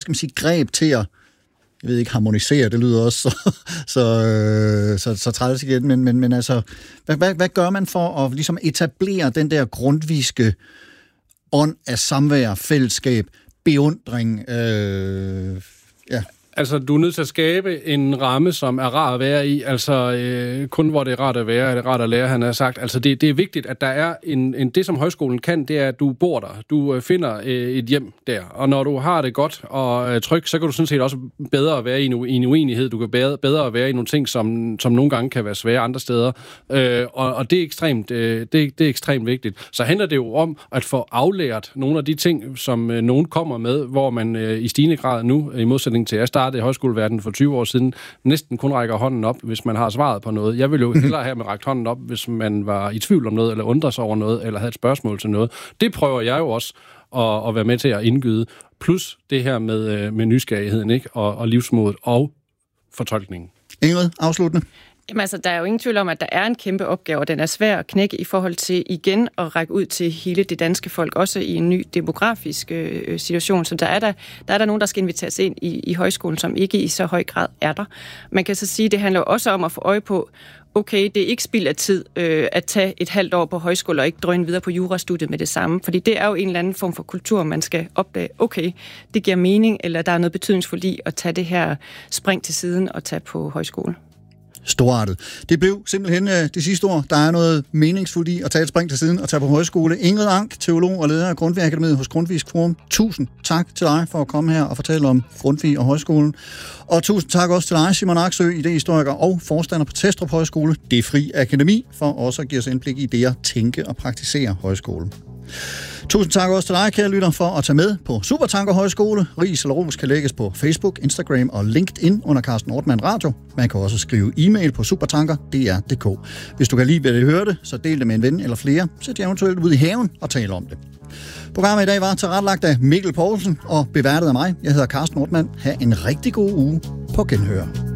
skal man sige, greb til at, jeg ved ikke, harmonisere, det lyder også så træls igen, men altså, hvad gør man for at ligesom etablere den der grundtvigske ånd af samvær, fællesskab, beundring, ja. Altså, du er nødt til at skabe en ramme, som er rar at være i. Altså, kun hvor det er rart at være, er det rart at lære, han har sagt. Altså, det er vigtigt, at der er det, som højskolen kan, det er, at du bor der. Du finder et hjem der. Og når du har det godt og trygt, så kan du sådan set også bedre at være i en uenighed. Du kan bedre at være i nogle ting, som nogle gange kan være svære andre steder. Og det er ekstremt vigtigt. Så handler det jo om at få aflært nogle af de ting, som nogen kommer med, hvor man i stigende grad nu, i modsætning til startede i højskoleverdenen for 20 år siden, næsten kun rækker hånden op, hvis man har svaret på noget. Jeg ville jo hellere have med rækt hånden op, hvis man var i tvivl om noget, eller undrer sig over noget, eller havde et spørgsmål til noget. Det prøver jeg jo også at være med til at indgyde. Plus det her med nysgerrigheden, ikke? Og livsmodet og fortolkningen. Ingrid, afsluttende. Jamen altså, der er jo ingen tvivl om, at der er en kæmpe opgave, og den er svær at knække i forhold til igen at række ud til hele det danske folk, også i en ny demografisk situation. Så der er der nogen, der skal inviteres ind i højskolen, som ikke i så høj grad er der. Man kan så sige, at det handler også om at få øje på, okay, det er ikke spild af tid at tage et halvt år på højskole og ikke drøne videre på jurastudiet med det samme, fordi det er jo en eller anden form for kultur, man skal opdage, okay, det giver mening, eller der er noget betydningsfuldt i at tage det her spring til siden og tage på højskole. Storartet. Det blev simpelthen det sidste ord. Der er noget meningsfuldt i at tage et spring til siden og tage på højskole. Ingrid Ank, teolog og leder af Grundtvig Akademiet hos Grundtvigs Forum. Tusind tak til dig for at komme her og fortælle om Grundtvig og højskolen. Og tusind tak også til dig, Simon Aksø, idehistoriker og forstander på Testrup Højskole, Det Fri Akademi, for også at give os indblik i det at tænke og praktisere højskolen. Tusind tak også til dig, kære lytter, for at tage med på Supertanker Højskole. Ris eller ros kan lægges på Facebook, Instagram og LinkedIn under Carsten Ortmann Radio. Man kan også skrive e-mail på supertanker.dr.dk. Hvis du kan lide, hvad du hørte, så del det med en ven eller flere. Sæt jer eventuelt ud i haven og tal om det. Programmet i dag var tilrettelagt af Mikkel Poulsen og beværtet af mig. Jeg hedder Carsten Ortmann. Ha' en rigtig god uge på genhør.